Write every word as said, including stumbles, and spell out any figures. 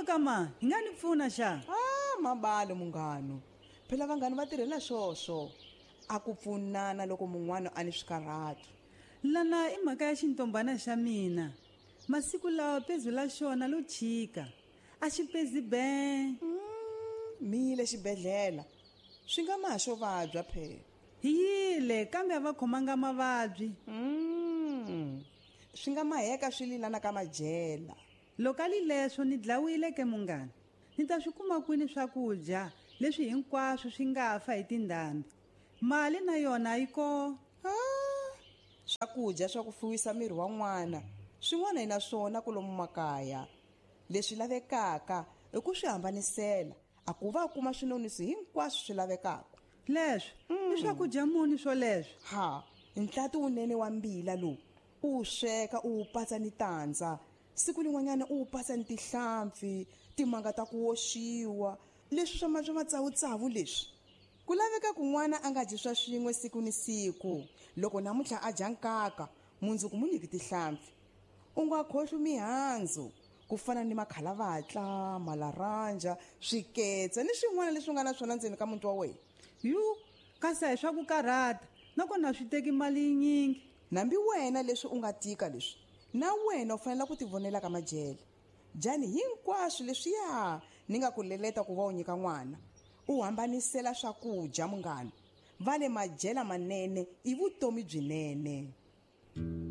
kama hi nga ni pfuna xa. Ah, mabalo munghano. Phela vanghana va tirhela swoswo. A ku pfunana loko mun'wana a ni swikarhato. Lana i mhaka ya xintombana xa mina. Masiku lawa pezu la xona lo chika. A xi pezi be. Mile xibedhlela. Swi nga maha xo vabya phela. Hi yile kambe a va khomanga mavabyi. Mm. Swi nga maheka swililana ka majela. Loko ali leswo ni dlawile ke munghana. Ni ta swi kuma kwini swakudya leswi hinkwaswo swi nga fa hi tindhambi. Mali na yona yi ko. Ah, swakudya swa ku fuwisa miri wa n'wana swin'wana hi na swona kulomu makaya. Leswi lavekaka i ku swi hambanisela a ku va kuma swinonisi hinkwaswo swi lavekaka. Leswi i swakudya muni swo leswi? Ha, nhlati unene wa mbila lowu u sweka u patsa ni tandza. Siku lin'wanyana u patsa ni tihlampfi, timanga ta ku oxiwa, leswi swa ma swa matsawutsawu leswi. Ku laveka ku n'wana a nga dyi swa swin'we siku ni siku. Loko namuntlha a dya nkaka mundzuku mu nyiki tihlampfi. U nga khohlwi mihandzu ku fana ni makalavatla, malaranja, swiketsa ni swin'wana leswi nga na swona ndzeni ka muti wa wena. Yu kasi hi swa ku karhata nakona swi teki mali yinyingi. Nambi wena leswi u nga tika leswi na wena u fanele ku tivonela ka majele. Jani hinkwaswo leswiya ni nga ku leleta ku va u nyika n'wana. U hambanisela swakudya munghana. Vale majela manene i vutomi byinene.